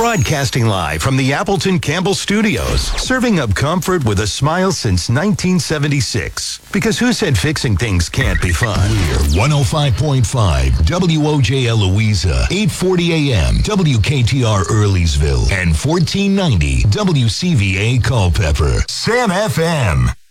Broadcasting live from the Appleton Campbell Studios, serving up comfort with a smile since 1976. Because who said fixing things can't be fun? We're 105.5 WOJL Louisa, 840 AM WKTR Earleysville, and 1490 WCVA Culpeper. Sam FM.